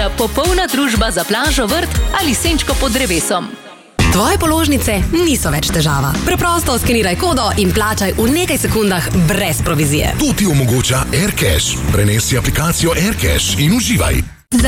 naša popolna družba za plažo, vrt ali senčko pod drevesom. Tvoje položnice niso več težava. Preprosto skeniraj kodo in plačaj v nekaj sekundah brez provizije. To ti omogoča AirCash. Prenesi aplikacijo AirCash in uživaj.